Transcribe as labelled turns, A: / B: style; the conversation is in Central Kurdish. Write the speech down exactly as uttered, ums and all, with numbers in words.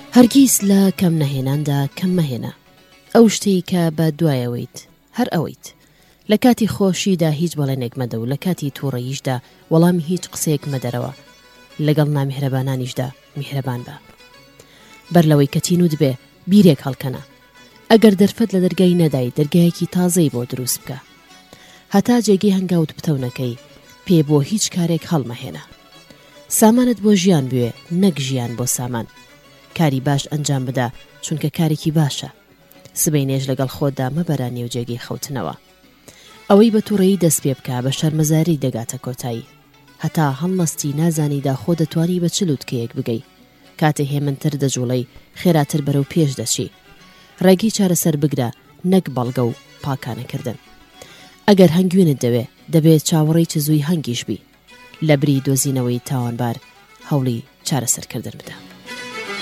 A: هەرگیز لە کەم نەهێناندا کەم مەهێنە. ئەو شتەی کە بە دوایەوەیت هەر ئەوەیت. لە کاتی خۆشیدا هیچ بەڵێنێک مەدە و لە کاتی تووڕەییشدا وەڵامی هیچ قسەیەک مەدەرەوە. لەگەڵ نامیهرەبانانیشدا میهرەبان بە. بەر لەوەی کە تینوت بێ بیرێک هەڵکەنە. ئەگەر دەرفەت لە دەرگای نەدای دەرگایەکی تازەی بۆ دروست بکە. هەتا جێگەی هەنگاوت بتەونەکەی پێ بۆ هیچ کارێک هەڵمەهێنە. سامانت بۆ ژیان بوێ نەک ژیان بۆ سامان. کاری باش ئەنجام بدە چونکە کارێکی باشە. سبەی نێژ لەگەڵ خۆتدا مەبەرە نێو جێگەی خەوتنەوە. ئەوەی بە تووڕەیی دەست پێ بکە بە شەرمەزاری دەگاتە کۆتایی. هەتا هەڵمەستی نازانیدا خۆ دەتوانی بە چ لووتکەیەک بگەی. کاتێ هێمنتر دەجوڵەی خێراتر بەرەو پێش دەچی. ڕێگی چارەسەر بگرە نەک بەڵگە و پاکانەکردن. ئەگەر هەنگوێنت دەوێ دەبێت چاوەڕێی چ زووی هەنگیش بی. لە بری دۆزینەوەی تاوانبار هەوڵی چارەسەرکردن بدە.